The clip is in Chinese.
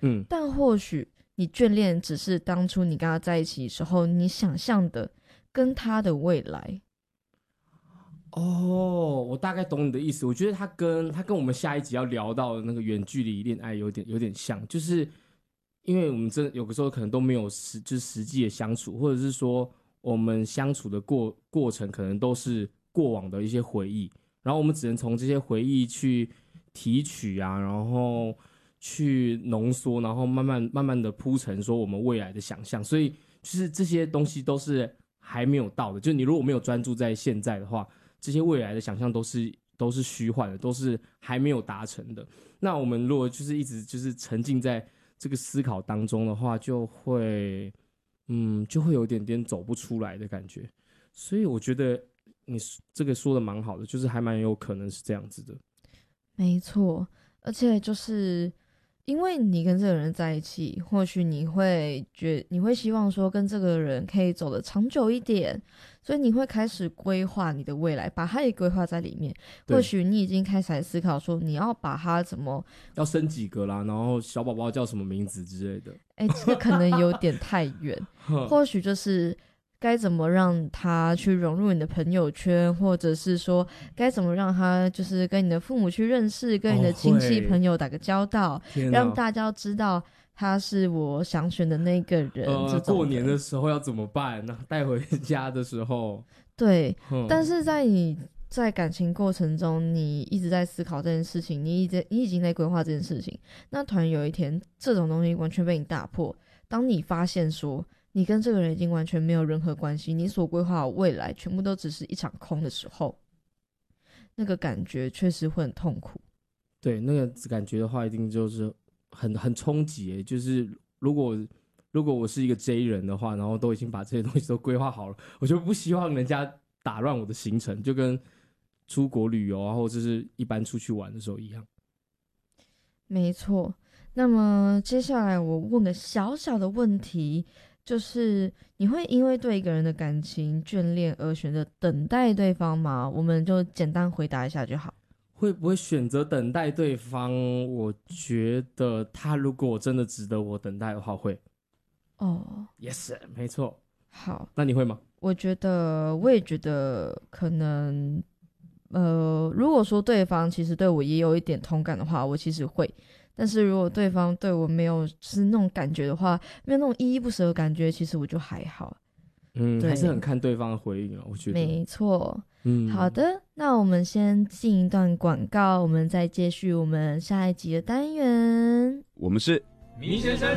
但或许你眷恋只是当初你跟他在一起的时候你想象的跟他的未来。 我大概懂你的意思。我觉得他跟我们下一集要聊到的那个远距离恋爱有点像，就是因为我们真的有的时候可能都没有就是实际的相处，或者是说我们相处的过程可能都是过往的一些回忆，然后我们只能从这些回忆去提取啊，然后去浓缩，然后慢慢的铺成说我们未来的想象。所以就是这些东西都是还没有到的，就你如果没有专注在现在的话，这些未来的想象都是虚幻的，都是还没有达成的。那我们如果就是一直就是沉浸在这个思考当中的话，就会有点点走不出来的感觉。所以我觉得你这个说的蛮好的，就是还蛮有可能是这样子的。 没错，而且就是因为你跟这个人在一起，或许你会希望说跟这个人可以走得长久一点，所以你会开始规划你的未来，把他也规划在里面。或许你已经开始思考说你要把他怎么要生几个啦，然后小宝宝叫什么名字之类的。 这个可能有点太远或许就是该怎么让他去融入你的朋友圈，或者是说该怎么让他就是跟你的父母去认识，跟你的亲戚朋友打个交道，让大家知道他是我想选的那个人。这种过年的时候要怎么办？带回家的时候， 对。但是在你在感情过程中，你一直在思考这件事情，你已经在规划这件事情，那突然有一天这种东西完全被你打破，当你发现说你跟这个人已经完全没有任何关系，你所规划的未来全部都只是一场空的时候，那个感觉确实会很痛苦。 对，那个感觉的话一定就是很冲击。就是如果我是一个 J 人的话，然后都已经把这些东西都规划好了，我就不希望人家打乱我的行程，就跟出国旅游啊，或者是一般出去玩的时候一样。 没错。那么接下来我问个小小的问题，就是你会因为对一个人的感情眷恋而选择等待对方吗？我们就简单回答一下就好。 会不会选择等待对方？我觉得他如果真的值得我等待的话，会。Yes， 没错。 好， 那你会吗？ 我也觉得可能如果说对方其实对我也有一点同感的话，我其实会。但是如果对方对我没有就是那种感觉的话，没有那种依依不舍的感觉，其实我就还好。 还是很看对方的回应啊，我觉得。 没错。好的，那我们先进一段广告，我们再接续我们下一集的单元。 我们是迷先生